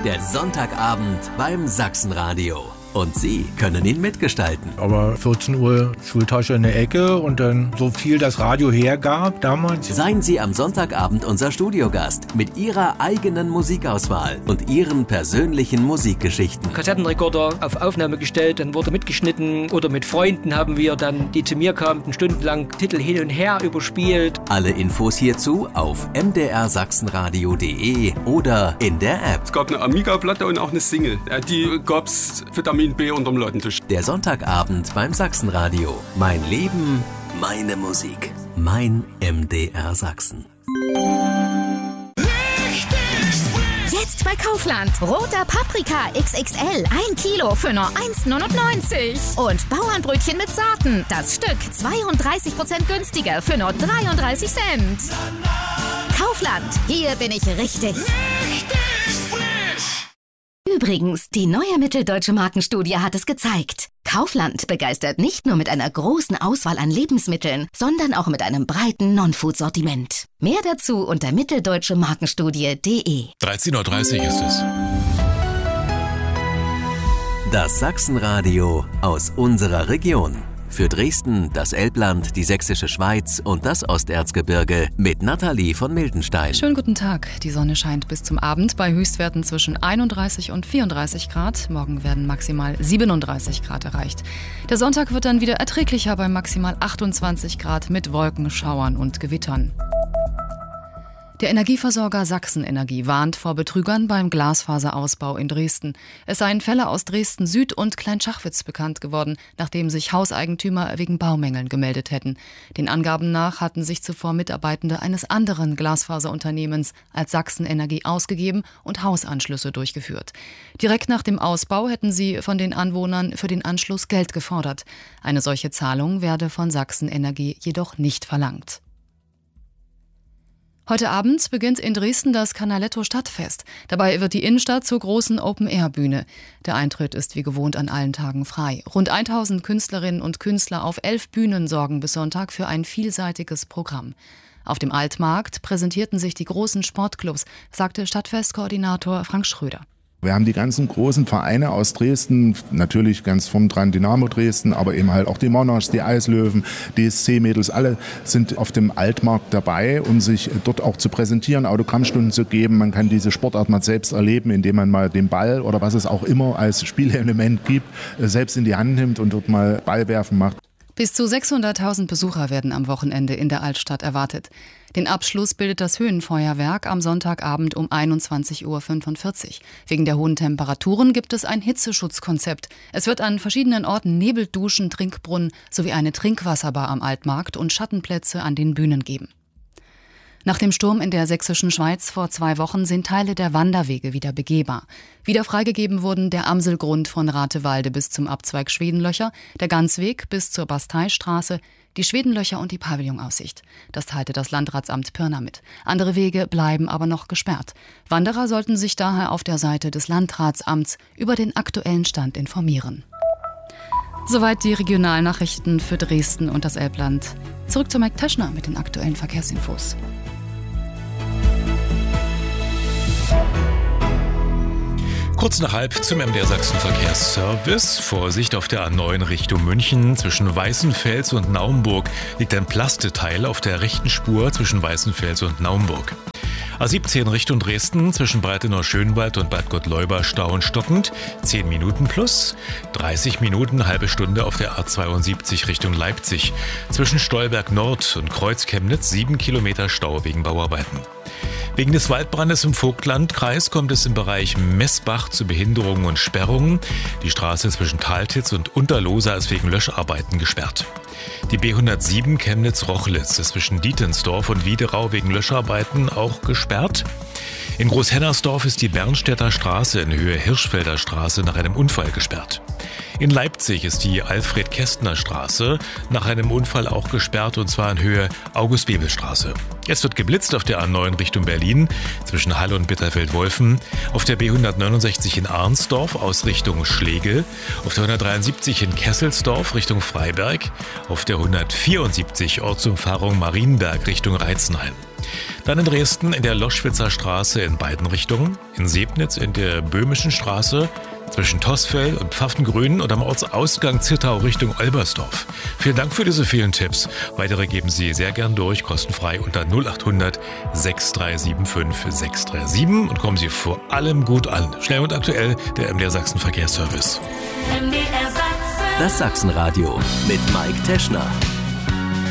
Der Sonntagabend beim Sachsenradio. Und Sie können ihn mitgestalten. Aber 14 Uhr Schultasche in der Ecke und dann so viel das Radio hergab damals. Seien Sie am Sonntagabend unser Studiogast mit Ihrer eigenen Musikauswahl und Ihren persönlichen Musikgeschichten. Kassettenrekorder auf Aufnahme gestellt, dann wurde mitgeschnitten oder mit Freunden haben wir dann, die zu mir kamen, stundenlang Titel hin und her überspielt. Alle Infos hierzu auf mdrsachsenradio.de oder in der App. Es gab eine Amiga-Platte und auch eine Single. Die gab's Vitamin B unterm Ladentisch. Der Sonntagabend beim Sachsenradio. Mein Leben, meine Musik. Mein MDR Sachsen. Jetzt bei Kaufland. Roter Paprika XXL. 1 Kilo für nur 1,99. Und Bauernbrötchen mit Sorten. Das Stück 32% günstiger für nur 33 Cent. Kaufland. Hier bin ich richtig. Übrigens, die neue Mitteldeutsche Markenstudie hat es gezeigt. Kaufland begeistert nicht nur mit einer großen Auswahl an Lebensmitteln, sondern auch mit einem breiten Non-Food-Sortiment. Mehr dazu unter mitteldeutsche-markenstudie.de. 13.30 Uhr ist es. Das Sachsenradio aus unserer Region. Für Dresden, das Elbland, die Sächsische Schweiz und das Osterzgebirge mit Nathalie von Mildenstein. Schönen guten Tag. Die Sonne scheint bis zum Abend bei Höchstwerten zwischen 31 und 34 Grad. Morgen werden maximal 37 Grad erreicht. Der Sonntag wird dann wieder erträglicher bei maximal 28 Grad mit Wolkenschauern und Gewittern. Der Energieversorger Sachsenenergie warnt vor Betrügern beim Glasfaserausbau in Dresden. Es seien Fälle aus Dresden Süd und Kleinschachwitz bekannt geworden, nachdem sich Hauseigentümer wegen Baumängeln gemeldet hätten. Den Angaben nach hatten sich zuvor Mitarbeitende eines anderen Glasfaserunternehmens als Sachsenenergie ausgegeben und Hausanschlüsse durchgeführt. Direkt nach dem Ausbau hätten sie von den Anwohnern für den Anschluss Geld gefordert. Eine solche Zahlung werde von Sachsenenergie jedoch nicht verlangt. Heute Abend beginnt in Dresden das Canaletto Stadtfest. Dabei wird die Innenstadt zur großen Open-Air-Bühne. Der Eintritt ist wie gewohnt an allen Tagen frei. Rund 1000 Künstlerinnen und Künstler auf 11 Bühnen sorgen bis Sonntag für ein vielseitiges Programm. Auf dem Altmarkt präsentierten sich die großen Sportclubs, sagte Stadtfestkoordinator Frank Schröder. Wir haben die ganzen großen Vereine aus Dresden, natürlich ganz vorn dran Dynamo Dresden, aber eben halt auch die Monarchs, die Eislöwen, die SC-Mädels, alle sind auf dem Altmarkt dabei, um sich dort auch zu präsentieren, Autogrammstunden zu geben. Man kann diese Sportart mal selbst erleben, indem man mal den Ball oder was es auch immer als Spielelement gibt, selbst in die Hand nimmt und dort mal Ballwerfen macht. Bis zu 600.000 Besucher werden am Wochenende in der Altstadt erwartet. Den Abschluss bildet das Höhenfeuerwerk am Sonntagabend um 21.45 Uhr. Wegen der hohen Temperaturen gibt es ein Hitzeschutzkonzept. Es wird an verschiedenen Orten Nebelduschen, Trinkbrunnen sowie eine Trinkwasserbar am Altmarkt und Schattenplätze an den Bühnen geben. Nach dem Sturm in der Sächsischen Schweiz vor 2 Wochen sind Teile der Wanderwege wieder begehbar. Wieder freigegeben wurden der Amselgrund von Ratewalde bis zum Abzweig Schwedenlöcher, der Ganzweg bis zur Basteistraße, die Schwedenlöcher und die Pavillonaussicht. Das teilte das Landratsamt Pirna mit. Andere Wege bleiben aber noch gesperrt. Wanderer sollten sich daher auf der Seite des Landratsamts über den aktuellen Stand informieren. Soweit die Regionalnachrichten für Dresden und das Elbland. Zurück zu Mike Teschner mit den aktuellen Verkehrsinfos. Kurz nach halb zum MDR Sachsen Verkehrsservice. Vorsicht auf der A9 Richtung München. Zwischen Weißenfels und Naumburg liegt ein Plasteteil auf der rechten Spur zwischen Weißenfels und Naumburg. A17 Richtung Dresden, zwischen Breitenau-Schönwald und Bad Gottleuba Stau und stockend, 10 Minuten plus, 30 Minuten, halbe Stunde auf der A72 Richtung Leipzig, zwischen Stolberg Nord und Kreuz Chemnitz 7 Kilometer Stau wegen Bauarbeiten. Wegen des Waldbrandes im Vogtlandkreis kommt es im Bereich Messbach zu Behinderungen und Sperrungen. Die Straße zwischen Taltitz und Unterlohsa ist wegen Löscharbeiten gesperrt. Die B107 Chemnitz-Rochlitz ist zwischen Dietensdorf und Wiederau wegen Löscharbeiten auch gesperrt. In Großhennersdorf ist die Bernstädter Straße in Höhe Hirschfelder Straße nach einem Unfall gesperrt. In Leipzig ist die Alfred-Kästner-Straße nach einem Unfall auch gesperrt, und zwar in Höhe August-Bebel-Straße. Es wird geblitzt auf der A9 Richtung Berlin zwischen Halle und Bitterfeld-Wolfen, auf der B169 in Arnsdorf aus Richtung Schlegel, auf der 173 in Kesselsdorf Richtung Freiberg, auf der 174 Ortsumfahrung Marienberg Richtung Reitzenhain. Dann in Dresden in der Loschwitzer Straße in beiden Richtungen, in Sebnitz in der Böhmischen Straße, zwischen Tossfell und Pfaffengrün und am Ortsausgang Zittau Richtung Olbersdorf. Vielen Dank für diese vielen Tipps. Weitere geben Sie sehr gern durch, kostenfrei unter 0800 6375 637 und kommen Sie vor allem gut an. Schnell und aktuell, der MDR Sachsen Verkehrsservice. Das Sachsenradio mit Mike Teschner.